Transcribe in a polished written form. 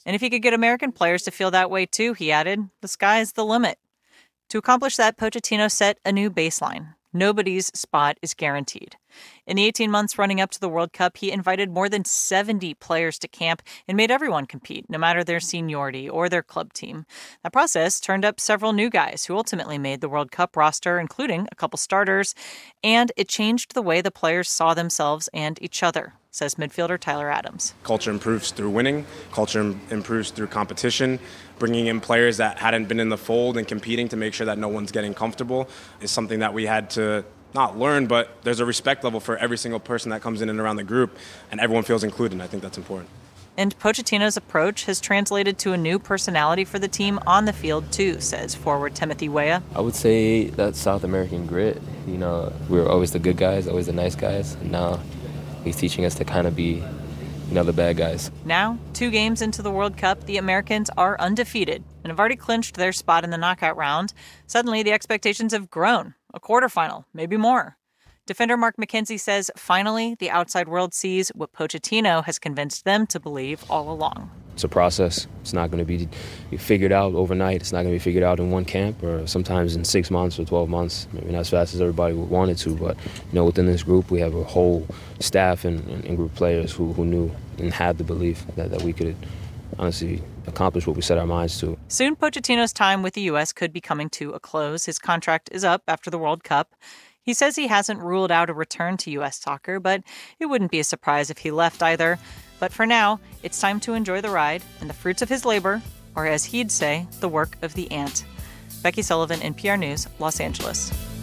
And if he could get American players to feel that way too, he added, the sky's the limit. To accomplish that, Pochettino set a new baseline. Nobody's spot is guaranteed. In the 18 months running up to the World Cup, he invited more than 70 players to camp and made everyone compete, no matter their seniority or their club team. That process turned up several new guys who ultimately made the World Cup roster, including a couple starters, and it changed the way the players saw themselves and each other, says midfielder Tyler Adams. Culture improves through winning. Culture improves through competition. Bringing in players that hadn't been in the fold and competing to make sure that no one's getting comfortable is something that we had to not learn, but there's a respect level for every single person that comes in and around the group, and everyone feels included, and I think that's important. And Pochettino's approach has translated to a new personality for the team on the field, too, says forward Timothy Weah. I would say that South American grit. We were always the good guys, always the nice guys, and now he's teaching us to kind of be the bad guys. Now, 2 games into the World Cup, the Americans are undefeated and have already clinched their spot in the knockout round. Suddenly, the expectations have grown. A quarterfinal, maybe more. Defender Mark McKenzie says, finally, the outside world sees what Pochettino has convinced them to believe all along. It's a process. It's not going to be figured out overnight. It's not going to be figured out in one camp or sometimes in 6 months or 12 months. Maybe not as fast as everybody would want it to, but within this group we have a whole staff and group players who knew and had the belief that we could honestly accomplish what we set our minds to. Soon, Pochettino's time with the U.S. could be coming to a close. His contract is up after the World Cup. He says he hasn't ruled out a return to U.S. soccer, but it wouldn't be a surprise if he left either. But for now, it's time to enjoy the ride and the fruits of his labor, or as he'd say, the work of the ant. Becky Sullivan, NPR News, Los Angeles.